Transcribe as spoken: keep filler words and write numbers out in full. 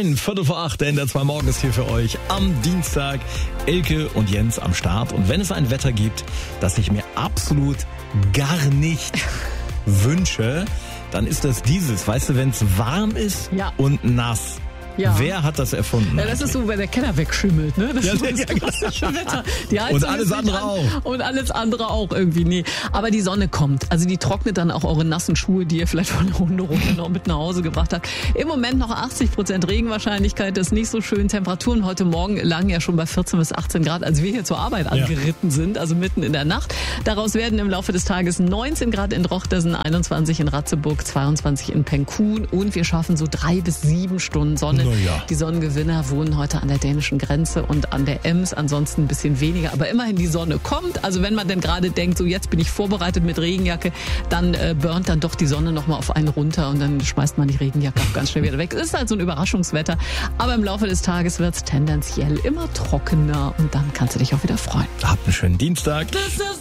neun, Viertel vor acht, der N D R zwei Morgen ist hier für euch am Dienstag. Elke und Jens am Start. Und wenn es ein Wetter gibt, das ich mir absolut gar nicht wünsche, dann ist das dieses. Weißt du, wenn es warm ist ja. und nass. Ja. Wer hat das erfunden? Ja, das ist so, wenn der Keller wegschimmelt, ne? Das ja, ist so ja, das klassische Wetter. Die und alles andere an, auch. Und alles andere auch irgendwie, nee. Aber die Sonne kommt. Also die trocknet dann auch eure nassen Schuhe, die ihr vielleicht von der Hunderunde noch mit nach Hause gebracht habt. Im Moment noch achtzig Prozent Regenwahrscheinlichkeit, das ist nicht so schön. Temperaturen heute Morgen lagen ja schon bei vierzehn bis achtzehn Grad, als wir hier zur Arbeit angeritten ja. sind, also mitten in der Nacht. Daraus werden im Laufe des Tages neunzehn Grad in Drochtersen, einundzwanzig in Ratzeburg, zweiundzwanzig in Penkun und wir schaffen so drei bis sieben Stunden Sonne. Ja. Die Sonne Gewinner wohnen heute an der dänischen Grenze und an der Ems, ansonsten ein bisschen weniger, aber immerhin die Sonne kommt. Also wenn man denn gerade denkt, so jetzt bin ich vorbereitet mit Regenjacke, dann äh, burnt dann doch die Sonne nochmal auf einen runter und dann schmeißt man die Regenjacke auch ganz schnell wieder weg. Es ist halt so ein Überraschungswetter, aber im Laufe des Tages wird es tendenziell immer trockener und dann kannst du dich auch wieder freuen. Habt einen schönen Dienstag. Das ist